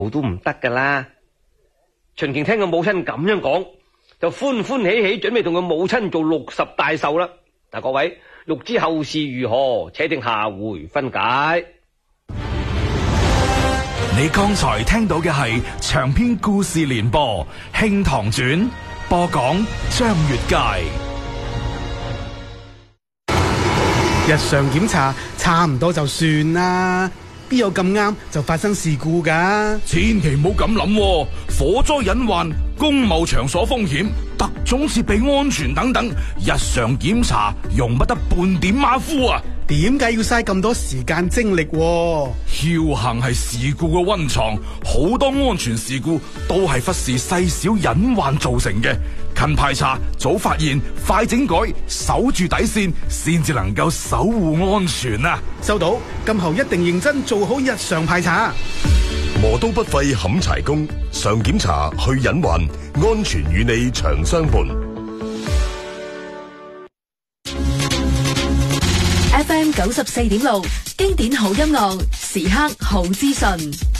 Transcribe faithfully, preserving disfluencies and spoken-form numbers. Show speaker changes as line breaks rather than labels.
都唔得噶啦。秦瓊聽個母親咁樣講，就歡歡喜喜準備同個母親做六十大壽啦。但各位欲知後事如何，且聽下回分解。
你剛才聽到嘅係長篇故事連播《慶堂傳》，播講張月佳。
日常檢查差唔多就算啦，邊有咁啱就發生事故噶？
千祈唔好咁諗，火災隱患、公務場所風險、特種設備安全等等，日常檢查容不得半點馬虎啊！
點解要嘥咁多時間精力？
僥倖係事故嘅溫床，好多安全事故都係忽視細小隱患造成嘅。勤排查、早發現、快整改，守住底線，先至能夠守護安全啊！
收到，今後一定認真做好日常排查。
磨刀不廢砍柴工，常檢查去隱患，安全與你長相伴。
F M 九十四點六，經典好音樂，時刻好資訊。